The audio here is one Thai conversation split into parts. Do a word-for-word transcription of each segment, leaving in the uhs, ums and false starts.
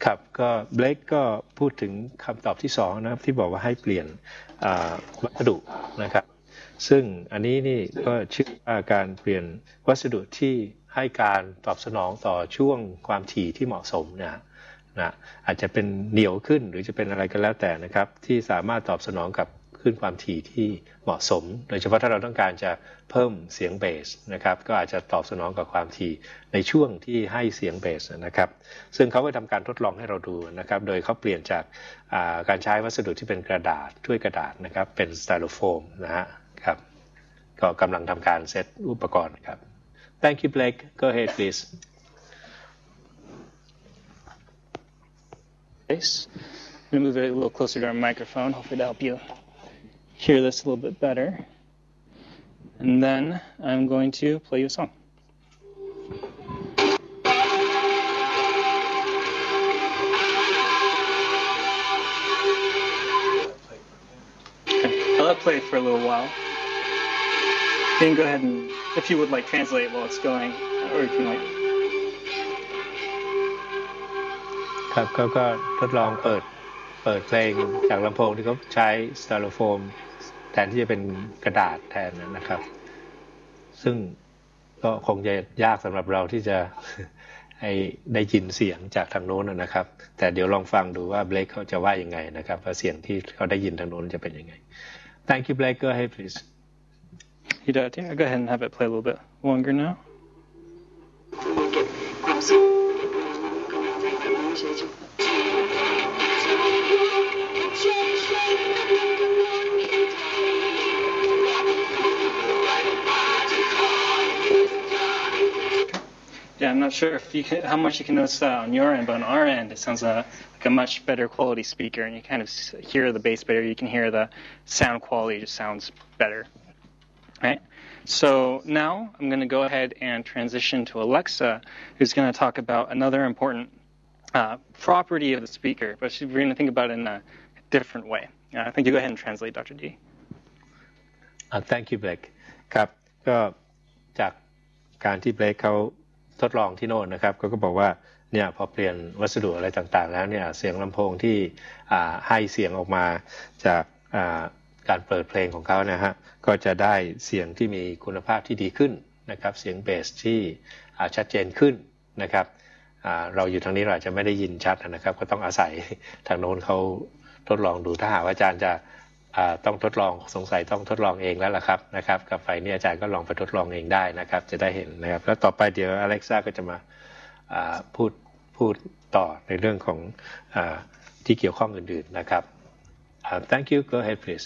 ครับก็เบลกก็พูดถึงคำตอบที่สองนะครับที่บอกว่าให้เปลี่ยนวัสดุนะครับซึ่งอันนี้นี่ก็ชื่อว่าการเปลี่ยนวัสดุที่ให้การตอบสนองต่อช่วงความถี่ที่เหมาะสมนะนะอาจจะเป็นเหนียวขึ้นหรือจะเป็นอะไรก็แล้วแต่นะครับที่สามารถตอบสนองกับคลื่นความถี่ที่เหมาะสมโดยเฉพาะถ้าเราต้องการจะเพิ่มเสียงเบสนะครับก็อาจจะตอบสนองกับความถี่ในช่วงที่ให้เสียงเบสนะครับซึ่งเขาก็ทำการทดลองให้เราดูนะครับโดยเขาเปลี่ยนจากการใช้วัสดุที่เป็นกระดาษถ้วยกระดาษนะครับเป็นสไตโลโฟมนะฮะครับก็กำลังทำการเซตอุปกรณ์ครับ Thank you Blake go ahead please I'm going to move it a little closer to our microphone, hopefully to help you hear this a little bit better. And then I'm going to play you a song. Okay, I'll let it play for a little while. You can go ahead and, if you would like, translate while it's going, or you can like. ครับเขาก็ทดลองเปิดเปิดเพลงจากลำโพงที่เขาใช้สไตโลโฟมแทนที่จะเป็นกระดาษแทนนะครับซึ่งก็คงจะยากสำหรับเราที่จะให้ได้ยินเสียงจากทางโน้นนะครับแต่เดี๋ยวลองฟังดูว่าเบลคเขาจะว่ายังไงนะครับว่าเสียงที่เขาได้ยินทางโน้นจะเป็นยังไง Thank you Blake go ahead please You did yeah go ahead and have it play a little bit longer now Yeah, I'm not sure if you can, how much you can notice that on your end, but on our end, it sounds uh, like a much better quality speaker, and you kind of hear the bass better. You can hear the sound quality just sounds better, right? So now I'm going to go ahead and transition to Alexa, who's going to talk about another important uh, property of the speaker, but we're going to think about it in a different way. Uh, I think you go ahead and translate, Doctor D. Uh, thank you, Blake. ครับก็จากการที่ Blake เขาทดลองที่โน่นนะครับเขาก็บอกว่าเนี่ยพอเปลี่ยนวัสดุอะไรต่างๆแล้วเนี่ยเสียงลำโพงที่ให้เสียงออกมาจากการเปิดเพลงของเขานะฮะก็จะได้เสียงที่มีคุณภาพที่ดีขึ้นนะครับเสียงเบสที่ชัดเจนขึ้นนะครับเราอยู่ทางนี้เราอาจจะไม่ได้ยินชัดนะครับก็ต้องอาศัยทางโน้นเขาทดลองดูถ้าหากว่าอาจารย์จะต้องทดลองสงสัยต้องทดลองเองแล้วล่ะครับนะครับกับไฟนี้อาจารย์ก็ลองไปทดลองเองได้นะครับจะได้เห็นนะครับแล้วต่อไปเดี๋ยว Alexa ก็จะมาพูดพูดต่อในเรื่องของที่เกี่ยวข้องอื่นๆนะครับ Thank you go ahead please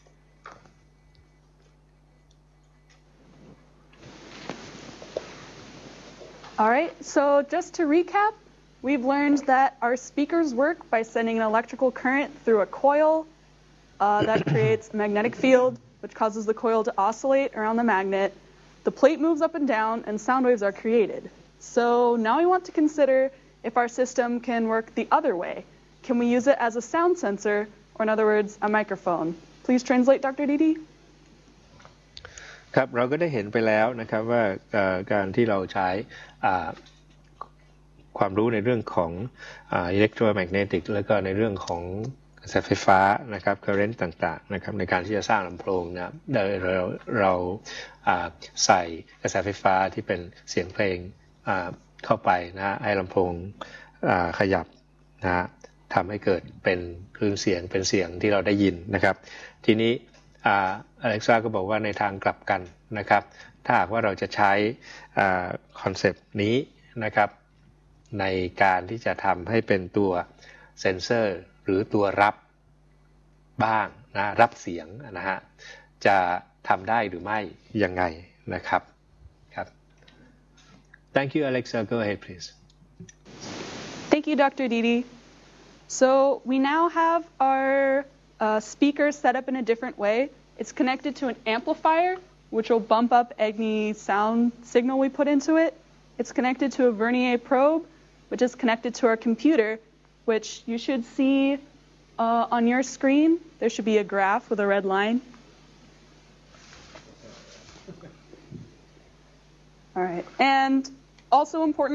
All right, so just to recap, we've learned that our speakers work by sending an electrical current through a coil uh, that creates a magnetic field, which causes the coil to oscillate around the magnet. The plate moves up and down, and sound waves are created. So now we want to consider if our system can work the other way. Can we use it as a sound sensor, or in other words, a microphone? Please translate, Doctor Didi. ครับเราก็ได้เห็นไปแล้วนะครับว่าการที่เราใช้ความรู้ในเรื่องของอิเล็กโทรแมกเนติกแล้วก็ในเรื่องของกระแสไฟฟ้านะครับ current ต่างๆนะครับในการที่จะสร้างลำโพงนะครับโดยเราเราใส่กระแสไฟฟ้าที่เป็นเสียงเพลงเข้าไปนะให้ลำโพงขยับนะทำให้เกิดเป็นคลื่นเสียงเป็นเสียงที่เราได้ยินนะครับทีนี้อเล็กซ่าก็บอกว่าในทางกลับกันนะครับถ้าหากว่าเราจะใช้คอนเซปต์นี้นะครับในการที่จะทำให้เป็นตัวเซนเซอร์หรือตัวรับบ้างนะรับเสียงนะฮะจะทำได้หรือไม่ยังไงนะครับครับ Thank you Alexa go ahead please Thank you Doctor Didi So we now have our uh, speaker set up in a different way. It's connected to an amplifier, which will bump up any sound signal we put into it. It's connected to a Vernier probe, which is connected to our computer, which you should see uh, on your screen. There should be a graph with a red line. All right, and also important